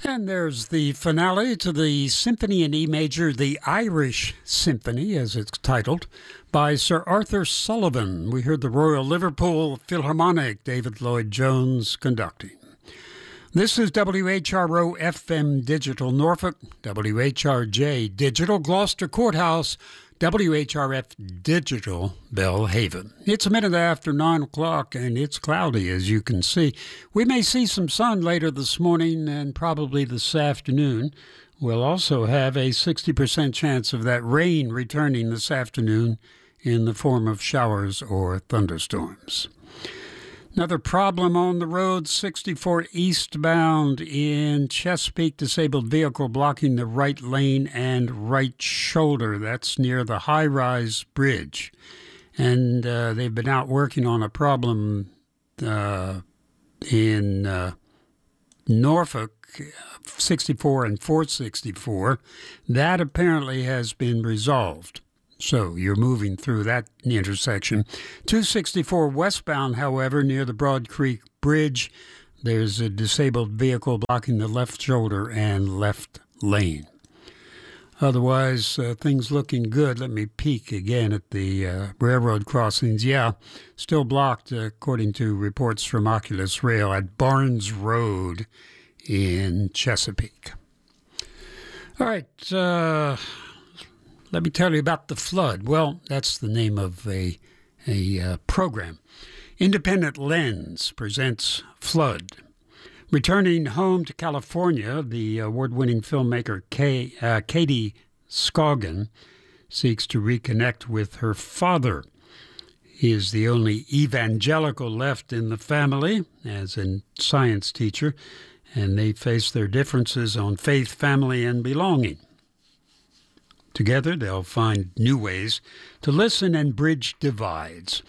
And there's the finale to the Symphony in E major, the Irish Symphony, as it's titled, by Sir Arthur Sullivan. We heard the Royal Liverpool Philharmonic, David Lloyd Jones, conducting. This is WHRO FM Digital Norfolk, WHRJ Digital Gloucester Courthouse, WHRF Digital Belhaven. It's a minute after 9 o'clock, and it's cloudy, as you can see. We may see some sun later this morning and probably this afternoon. We'll also have a 60% chance of that rain returning this afternoon in the form of showers or thunderstorms. Another problem on the road, 64 eastbound in Chesapeake, disabled vehicle blocking the right lane and right shoulder. That's near the high-rise bridge. And they've been out working on a problem in Norfolk, 64 and 464. That apparently has been resolved. So you're moving through that intersection. 264 westbound, however, near the Broad Creek Bridge, there's a disabled vehicle blocking the left shoulder and left lane. Otherwise, things looking good. Let me peek again at the railroad crossings. Yeah, still blocked, according to reports from Oculus Rail, at Barnes Road in Chesapeake. All right, let me tell you about the flood. Well, that's the name of a program. Independent Lens presents Flood. Returning home to California, the award-winning filmmaker Katie Scoggin seeks to reconnect with her father. He is the only evangelical left in the family as a science teacher, and they face their differences on faith, family, and belonging. Together, they'll find new ways to listen and bridge divides.